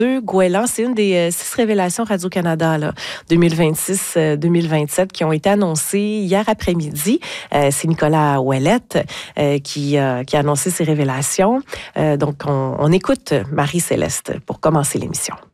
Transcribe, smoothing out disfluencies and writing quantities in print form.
Gouelan, c'est une des 6 révélations Radio-Canada 2026-2027 qui ont été annoncées hier après-midi. C'est Nicolas Ouellette qui a annoncé ces révélations. Donc, on écoute Marie-Céleste pour commencer l'émission.